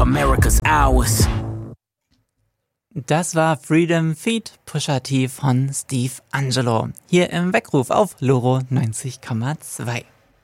America's ours. Das war Freedom Feed Pusha T von Steve Angello. Hier im Weckruf auf Loro 90,2.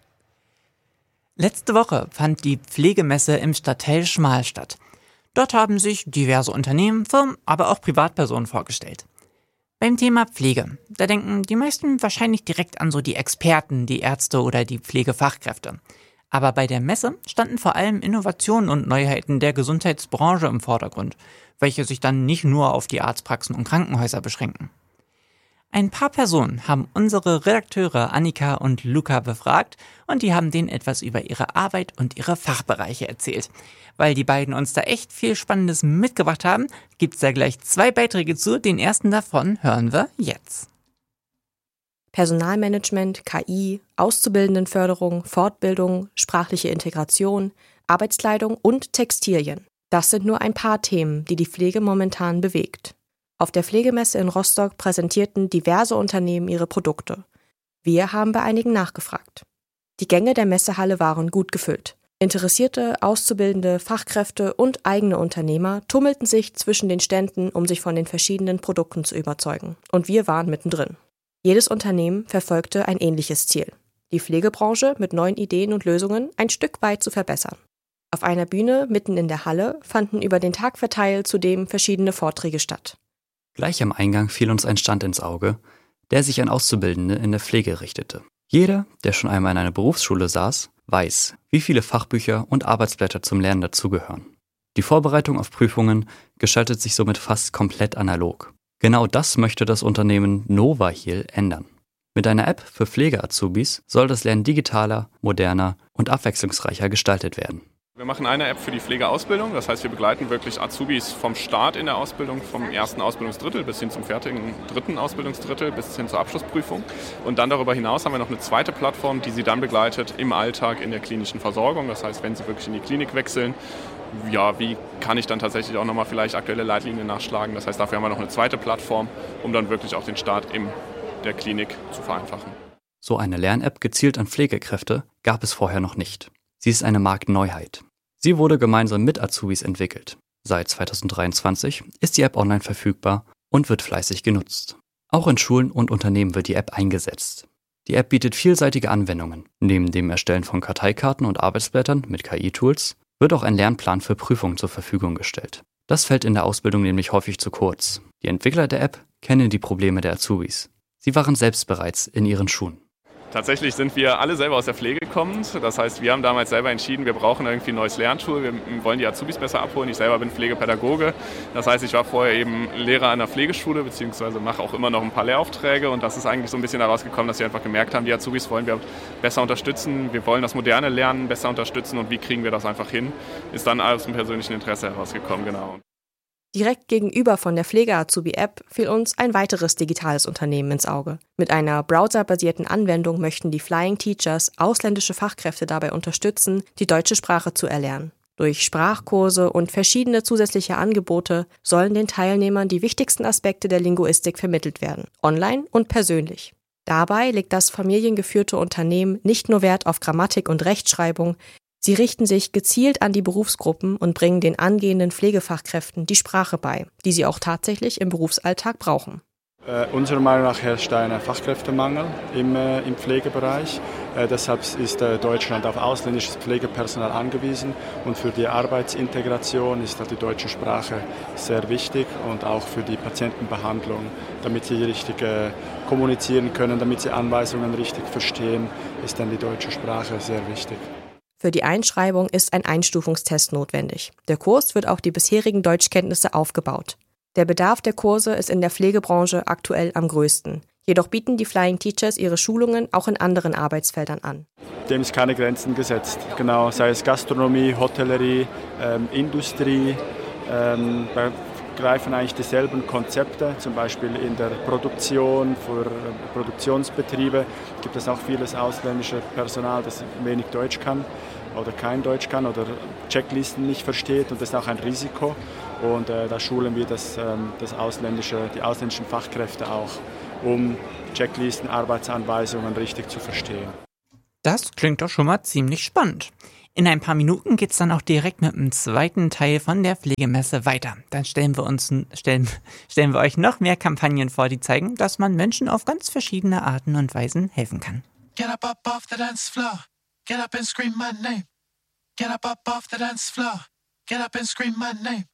Letzte Woche fand die Pflegemesse im Stadtteil Schmal statt. Dort haben sich diverse Unternehmen, Firmen, aber auch Privatpersonen vorgestellt. Beim Thema Pflege, da denken die meisten wahrscheinlich direkt an so die Experten, die Ärzte oder die Pflegefachkräfte. Aber bei der Messe standen vor allem Innovationen und Neuheiten der Gesundheitsbranche im Vordergrund, welche sich dann nicht nur auf die Arztpraxen und Krankenhäuser beschränken. Ein paar Personen haben unsere Redakteure Annika und Luca befragt und die haben denen etwas über ihre Arbeit und ihre Fachbereiche erzählt. Weil die beiden uns da echt viel Spannendes mitgebracht haben, gibt's da gleich 2 Beiträge zu. Den ersten davon hören wir jetzt. Personalmanagement, KI, Auszubildendenförderung, Fortbildung, sprachliche Integration, Arbeitskleidung und Textilien. Das sind nur ein paar Themen, die die Pflege momentan bewegt. Auf der Pflegemesse in Rostock präsentierten diverse Unternehmen ihre Produkte. Wir haben bei einigen nachgefragt. Die Gänge der Messehalle waren gut gefüllt. Interessierte, Auszubildende, Fachkräfte und eigene Unternehmer tummelten sich zwischen den Ständen, um sich von den verschiedenen Produkten zu überzeugen. Und wir waren mittendrin. Jedes Unternehmen verfolgte ein ähnliches Ziel: die Pflegebranche mit neuen Ideen und Lösungen ein Stück weit zu verbessern. Auf einer Bühne mitten in der Halle fanden über den Tag verteilt zudem verschiedene Vorträge statt. Gleich am Eingang fiel uns ein Stand ins Auge, der sich an Auszubildende in der Pflege richtete. Jeder, der schon einmal in einer Berufsschule saß, weiß, wie viele Fachbücher und Arbeitsblätter zum Lernen dazugehören. Die Vorbereitung auf Prüfungen gestaltet sich somit fast komplett analog. Genau das möchte das Unternehmen Novahil ändern. Mit einer App für Pflege-Azubis soll das Lernen digitaler, moderner und abwechslungsreicher gestaltet werden. Wir machen eine App für die Pflegeausbildung, das heißt, wir begleiten wirklich Azubis vom Start in der Ausbildung, vom ersten Ausbildungsdrittel bis hin zum fertigen 3. Ausbildungsdrittel, bis hin zur Abschlussprüfung. Und dann darüber hinaus haben wir noch eine zweite Plattform, die sie dann begleitet im Alltag in der klinischen Versorgung. Das heißt, wenn sie wirklich in die Klinik wechseln, ja, wie kann ich dann tatsächlich auch nochmal vielleicht aktuelle Leitlinien nachschlagen? Das heißt, dafür haben wir noch eine zweite Plattform, um dann wirklich auch den Start in der Klinik zu vereinfachen. So eine Lern-App gezielt an Pflegekräfte gab es vorher noch nicht. Sie ist eine Marktneuheit. Sie wurde gemeinsam mit Azubis entwickelt. Seit 2023 ist die App online verfügbar und wird fleißig genutzt. Auch in Schulen und Unternehmen wird die App eingesetzt. Die App bietet vielseitige Anwendungen. Neben dem Erstellen von Karteikarten und Arbeitsblättern mit KI-Tools wird auch ein Lernplan für Prüfungen zur Verfügung gestellt. Das fällt in der Ausbildung nämlich häufig zu kurz. Die Entwickler der App kennen die Probleme der Azubis. Sie waren selbst bereits in ihren Schuhen. Tatsächlich sind wir alle selber aus der Pflege kommend. Das heißt, wir haben damals selber entschieden, wir brauchen irgendwie ein neues Lerntool. Wir wollen die Azubis besser abholen. Ich selber bin Pflegepädagoge. Das heißt, ich war vorher eben Lehrer an der Pflegeschule, beziehungsweise mache auch immer noch ein paar Lehraufträge. Und das ist eigentlich so ein bisschen daraus gekommen, dass wir einfach gemerkt haben, die Azubis wollen wir besser unterstützen. Wir wollen das moderne Lernen besser unterstützen. Und wie kriegen wir das einfach hin? Ist dann aus dem persönlichen Interesse herausgekommen, genau. Direkt gegenüber von der Pflege-Azubi-App fiel uns ein weiteres digitales Unternehmen ins Auge. Mit einer browserbasierten Anwendung möchten die Flying Teachers ausländische Fachkräfte dabei unterstützen, die deutsche Sprache zu erlernen. Durch Sprachkurse und verschiedene zusätzliche Angebote sollen den Teilnehmern die wichtigsten Aspekte der Linguistik vermittelt werden, online und persönlich. Dabei legt das familiengeführte Unternehmen nicht nur Wert auf Grammatik und Rechtschreibung, sie richten sich gezielt an die Berufsgruppen und bringen den angehenden Pflegefachkräften die Sprache bei, die sie auch tatsächlich im Berufsalltag brauchen. Unserer Meinung nach herrscht ein Fachkräftemangel im Pflegebereich. Deshalb ist Deutschland auf ausländisches Pflegepersonal angewiesen. Und für die Arbeitsintegration ist die deutsche Sprache sehr wichtig und auch für die Patientenbehandlung, damit sie richtig kommunizieren können, damit sie Anweisungen richtig verstehen, ist dann die deutsche Sprache sehr wichtig. Für die Einschreibung ist ein Einstufungstest notwendig. Der Kurs wird auf die bisherigen Deutschkenntnisse aufgebaut. Der Bedarf der Kurse ist in der Pflegebranche aktuell am größten. Jedoch bieten die Flying Teachers ihre Schulungen auch in anderen Arbeitsfeldern an. Dem ist keine Grenzen gesetzt. Genau, sei es Gastronomie, Hotellerie, Industrie. Wir greifen eigentlich dieselben Konzepte, zum Beispiel in der Produktion, für Produktionsbetriebe gibt es auch vieles ausländische Personal, das wenig Deutsch kann oder kein Deutsch kann oder Checklisten nicht versteht und das ist auch ein Risiko und da schulen wir die ausländischen Fachkräfte auch, um Checklisten, Arbeitsanweisungen richtig zu verstehen. Das klingt doch schon mal ziemlich spannend. In ein paar Minuten geht's dann auch direkt mit dem zweiten Teil von der Pflegemesse weiter. Dann stellen wir euch noch mehr Kampagnen vor, die zeigen, dass man Menschen auf ganz verschiedene Arten und Weisen helfen kann. Get up off the dance floor. Get up and scream my name. Get up off the dance floor. Get up and scream my name.